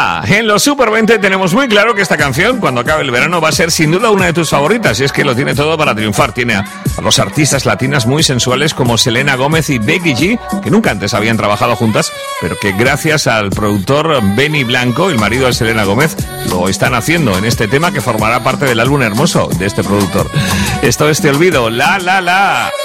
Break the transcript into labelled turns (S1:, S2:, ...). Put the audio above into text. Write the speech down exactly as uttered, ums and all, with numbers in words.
S1: la. En los Super veinte tenemos muy claro que esta canción, cuando acabe el verano, va a ser sin duda una de tus favoritas. Y es que lo tiene todo para triunfar. Tiene a, a dos artistas latinas muy sensuales como Selena Gómez y Becky G, que nunca antes habían trabajado juntas, pero que gracias al productor Benny Blanco, el marido de Selena Gómez, lo están haciendo en este tema que formará parte del álbum hermoso de este productor. Esto es Te Olvido, la la la.